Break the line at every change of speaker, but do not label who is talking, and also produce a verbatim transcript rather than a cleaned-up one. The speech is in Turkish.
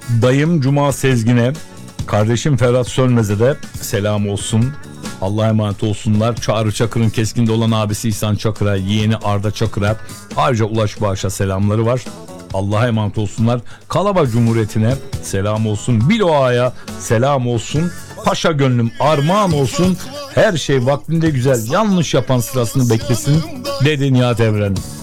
Dayım Cuma Sezgin'e, kardeşim Ferhat Sönmez'e de selam olsun. Allah'a emanet olsunlar. Çağrı Çakır'ın keskinde olan abisi İhsan Çakır'a, yeğeni Arda Çakır'a, ayrıca Ulaş Bağış'a selamları var. Allah'a emanet olsunlar. Kalaba Cumhuriyeti'ne selam olsun. Bilo Ağa'ya selam olsun. Paşa gönlüm armağan olsun. Her şey vaktinde güzel. Yanlış yapan sırasını beklesin dedi Nihat Evren.